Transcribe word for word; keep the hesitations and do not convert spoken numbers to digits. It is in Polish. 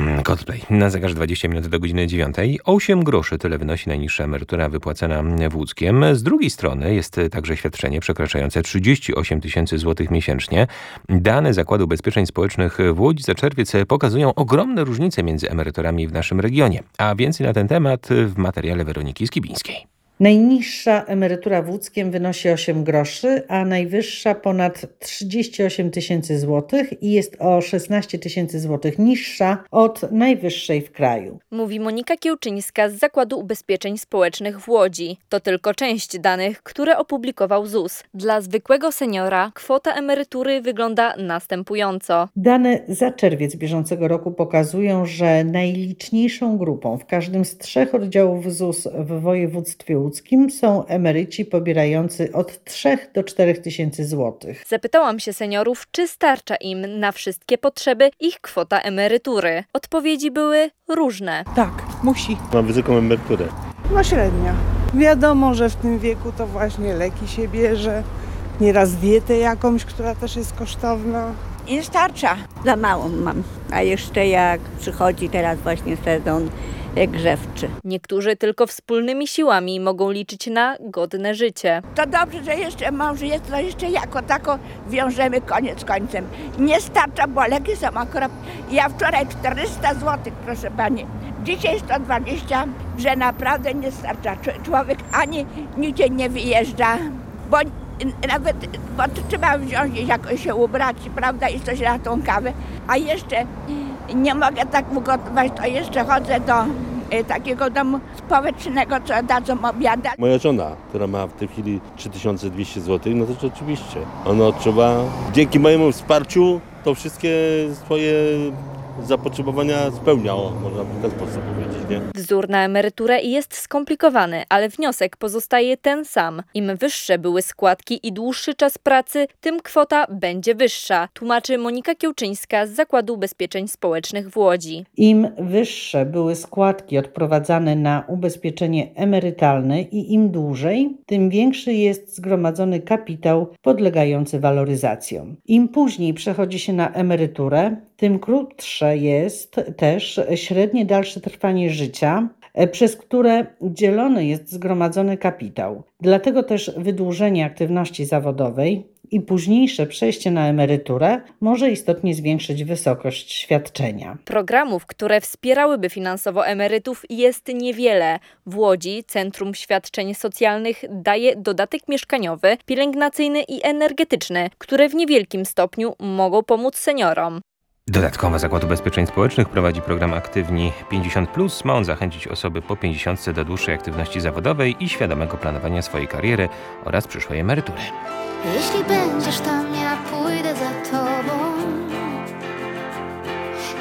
Coldplay. Na zegarze dwadzieścia minut do godziny dziewiątej. osiem groszy tyle wynosi najniższa emerytura wypłacana w Łódzkiem. Z drugiej strony jest także świadczenie przekraczające trzydzieści osiem tysięcy złotych miesięcznie. Dane Zakładu Ubezpieczeń Społecznych w Łodzi za czerwiec pokazują ogromne różnice między emeryturami w naszym regionie. A więcej na ten temat w materiale Weroniki Skibińskiej. Najniższa emerytura w Łódzkiem wynosi osiem groszy, a najwyższa ponad trzydzieści osiem tysięcy złotych i jest o szesnaście tysięcy złotych niższa od najwyższej w kraju. Mówi Monika Kiełczyńska z Zakładu Ubezpieczeń Społecznych w Łodzi. To tylko część danych, które opublikował Z U S. Dla zwykłego seniora kwota emerytury wygląda następująco. Dane za czerwiec bieżącego roku pokazują, że najliczniejszą grupą w każdym z trzech oddziałów Z U S w województwie łódzkim są emeryci pobierający od trzech do czterech tysięcy złotych. Zapytałam się seniorów, czy starcza im na wszystkie potrzeby ich kwota emerytury. Odpowiedzi były różne. Tak, musi. Mam wysoką emeryturę. No średnia. Wiadomo, że w tym wieku to właśnie leki się bierze, nieraz dietę jakąś, która też jest kosztowna. Nie starcza. Za małą mam. A jeszcze jak przychodzi teraz właśnie sezon grzewczy. Niektórzy tylko wspólnymi siłami mogą liczyć na godne życie. To dobrze, że jeszcze mąż jest, to jeszcze jako tako wiążemy koniec końcem. Nie starcza, bo leki są akurat. Ja wczoraj czterysta złotych, proszę pani. Dzisiaj sto dwadzieścia, że naprawdę nie starcza. Człowiek ani nigdzie nie wyjeżdża, bo nawet bo trzeba wziąć jakoś się ubrać, prawda, i coś na tą kawę. A jeszcze nie mogę tak ugotować, to jeszcze chodzę do y, takiego domu społecznego, co dadzą obiada. Moja żona, która ma w tej chwili trzy tysiące dwieście złotych, no to rzeczywiście ona odczuwa, dzięki mojemu wsparciu, to wszystkie swoje zapotrzebowania spełniało, można w ten sposób powiedzieć, nie? Wzór na emeryturę jest skomplikowany, ale wniosek pozostaje ten sam. Im wyższe były składki i dłuższy czas pracy, tym kwota będzie wyższa, tłumaczy Monika Kiełczyńska z Zakładu Ubezpieczeń Społecznych w Łodzi. Im wyższe były składki odprowadzane na ubezpieczenie emerytalne i im dłużej, tym większy jest zgromadzony kapitał podlegający waloryzacjom. Im później przechodzi się na emeryturę, tym krótsze jest też średnie dalsze trwanie życia, przez które dzielony jest zgromadzony kapitał. Dlatego też wydłużenie aktywności zawodowej i późniejsze przejście na emeryturę może istotnie zwiększyć wysokość świadczenia. Programów, które wspierałyby finansowo emerytów, jest niewiele. W Łodzi Centrum Świadczeń Socjalnych daje dodatek mieszkaniowy, pielęgnacyjny i energetyczny, które w niewielkim stopniu mogą pomóc seniorom. Dodatkowo Zakład Ubezpieczeń Społecznych prowadzi program Aktywni pięćdziesiąt plus. Ma on zachęcić osoby po pięćdziesiątce do dłuższej aktywności zawodowej i świadomego planowania swojej kariery oraz przyszłej emerytury. Jeśli będziesz tam